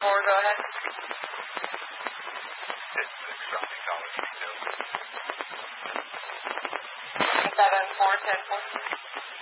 Or go ahead. It's the Crossing College details. 741014.